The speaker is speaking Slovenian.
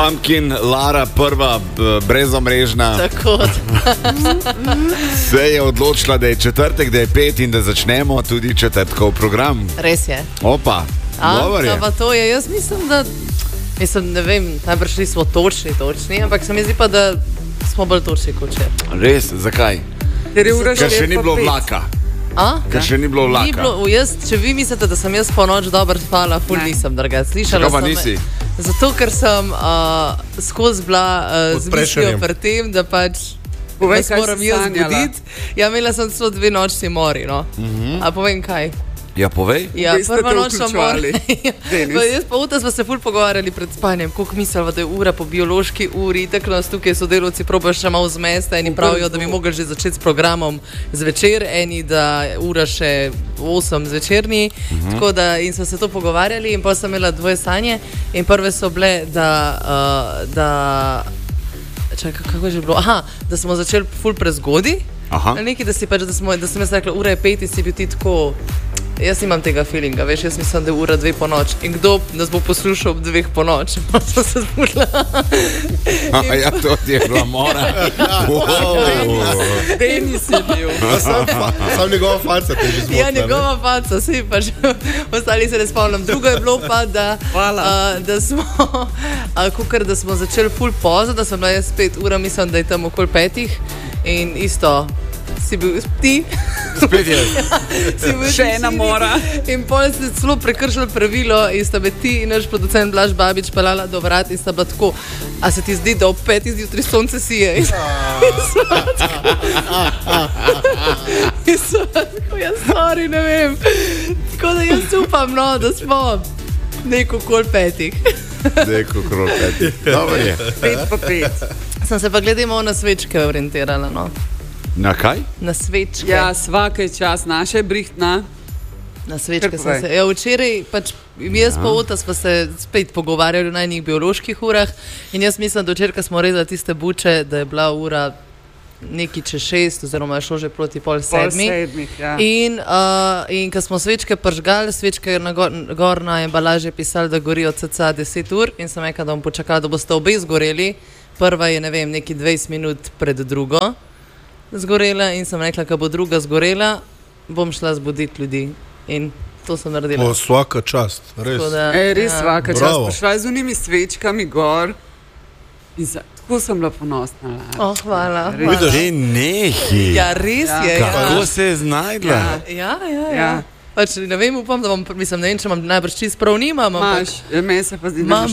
Pumpkin, Lara, prva brezomrežna. Tako. Se je odločila, da je četrtek, da je 5 in da začnemo tudi četrtkov program. Res je. Opa, dobro je. Pa to je, jaz mislim, da ne vem, najbrž nismo točni, ampak se mi zdi pa, da smo bolj točni kot če. Res, zakaj? Ker še ni bilo vlaka. Ker še ni bilo vlaka. Če vi mislite, da sem jaz po noč dobro spala, ful nisem, drga. Slišala sem. Nisi? Zato, ker sem skozi bila z mislijo pri tem, da pač moram jaz zbuditi. Ja, imela sem celo 2 nočni mori, no. A povem kaj? Ja, povej. Ja, prva nočna mori. Jaz pa uta smo se ful pogovarjali pred spanjem, koliko mislila, da je ura po biološki uri, tako nas tukaj sodelovci probajo še malo zmesta, eni pravijo, da bi mogli že začeti s programom zvečer, eni da ura še 8 zvečerni, tako da in smo se to pogovarjali in pa sem imela 2 sanje in prve so bile, čakaj, kako je že bilo? Da smo začeli ful prezgodi, nekaj, da sem jaz rekla, ura je 5 in si bil ti tako. Jaz imam tega feelinga, veš, jaz mislim, da je ura 2 po noč. In kdo nas bo poslušal ob 2 po noč? Pa sem se zbudila. Ja, to je bila mora. Denis je bil. Sam njegova faca te že zmotila. Ja, njegova faca, vsi pač. Ostali se ne spomnim. Drugo je bilo pa, da smo, da smo začeli ful pozno, da sem bila jaz 5 ura, mislim, da je tam okoli 5 in isto. Si bil ti. Spet je. Še ena mora. In potem ste celo prekršili pravilo in sta me ti in naš producent Blaž Babič pelala do vrat in sta bila tako, a se ti zdi, da ob 5 zjutraj sonce sije? In so tako, jaz sorry, ne vem. Tako da jaz upam, no, da smo neko kol 5. Neko kol 5. Dobro je. 5 pa 5. Sem se pa glede malo na svečke orientirala, no. Na kaj? Na svečke. Ja, svake čas naše brihtna. Na svečke sem se. Ja, včeraj pač jaz pa Ota smo se spet pogovarjali o najnih bioloških urah in jaz mislim, da včeraj smo rezali tiste buče, da je bila ura nekaj čez 6 oziroma je šlo že proti pol 7. Ja. In ko smo svečke pržgali, svečke gor na embalaži pisali, da gorijo cca 10 ur in sem rekla, da bom počakala, da boste obe zgoreli. Prva je, ne vem, nekaj 20 minut pred drugo zgorela in sem rekla, ko bo druga zgorela, bom šla zbuditi ljudi in to sem naredila. Svaka čast, res. Res svaka čast. Prišla je z unimi svečkami gor in tako sem bila ponosna. Hvala. Nehi. Ja, res je. Kako se je znajdla? Ja. Pač ne vem, upam, da mislim, ne vem, če imam najbrž čist prav nimam. Meni se pa zdi, da imaš